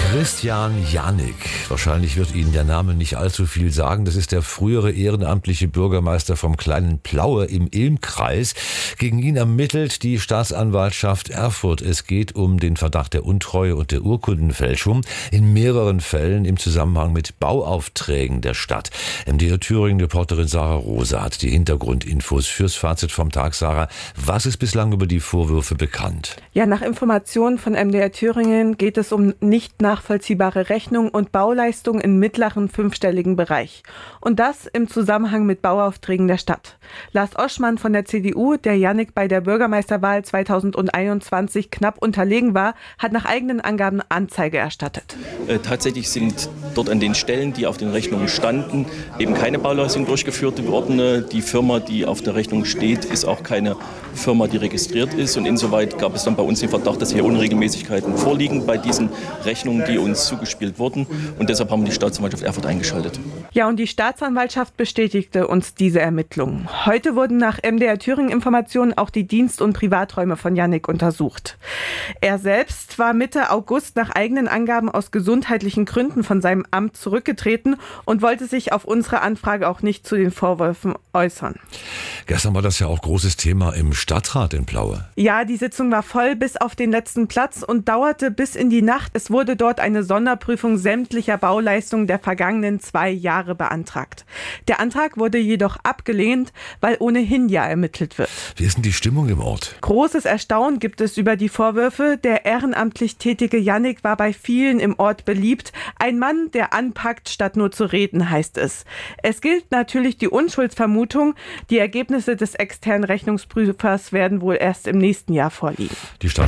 Christian Jannik. Wahrscheinlich wird Ihnen der Name nicht allzu viel sagen. Das ist der frühere ehrenamtliche Bürgermeister vom kleinen Plaue im Ilmkreis. Gegen ihn ermittelt die Staatsanwaltschaft Erfurt. Es geht um den Verdacht der Untreue und der Urkundenfälschung in mehreren Fällen im Zusammenhang mit Bauaufträgen der Stadt. MDR Thüringen-Reporterin Sarah Rose hat die Hintergrundinfos fürs Fazit vom Tag. Sarah, was ist bislang über die Vorwürfe bekannt? Ja, nach Informationen von MDR Thüringen geht es um nicht nachvollziehbare Rechnungen und Bauleistungen im mittleren fünfstelligen Bereich. Und das im Zusammenhang mit Bauaufträgen der Stadt. Lars Oschmann von der CDU, der Jannik bei der Bürgermeisterwahl 2021 knapp unterlegen war, hat nach eigenen Angaben Anzeige erstattet. Tatsächlich sind dort an den Stellen, die auf den Rechnungen standen, eben keine Bauleistung durchgeführt worden. Die Firma, die auf der Rechnung steht, ist auch keine Firma, die registriert ist. Und insoweit gab es dann bei uns den Verdacht, dass hier Unregelmäßigkeiten vorliegen bei diesen Rechnungen, die uns zugespielt wurden. Und deshalb haben wir die Staatsanwaltschaft Erfurt eingeschaltet. Ja, und die Staatsanwaltschaft bestätigte uns diese Ermittlungen. Heute wurden nach MDR Thüringen Informationen auch die Dienst- und Privaträume von Jannik untersucht. Er selbst war Mitte August nach eigenen Angaben aus gesundheitlichen Gründen von seinem Amt zurückgetreten und wollte sich auf unsere Anfrage auch nicht zu den Vorwürfen äußern. Gestern war das ja auch großes Thema im Stadtrat in Plaue. Ja, die Sitzung war voll bis auf den letzten Platz und dauerte bis in die Nacht. Es wurde dort eine Sonderprüfung sämtlicher Bauleistungen der vergangenen 2 Jahre beantragt. Der Antrag wurde jedoch abgelehnt, weil ohnehin ja ermittelt wird. Wie ist denn die Stimmung im Ort? Großes Erstaunen gibt es über die Vorwürfe. Der ehrenamtlich tätige Jannik war bei vielen im Ort beliebt. Ein Mann, der anpackt, statt nur zu reden, heißt es. Es gilt natürlich die Unschuldsvermutung. Die Ergebnisse des externen Rechnungsprüfers werden wohl erst im nächsten Jahr vorliegen. Die Stadt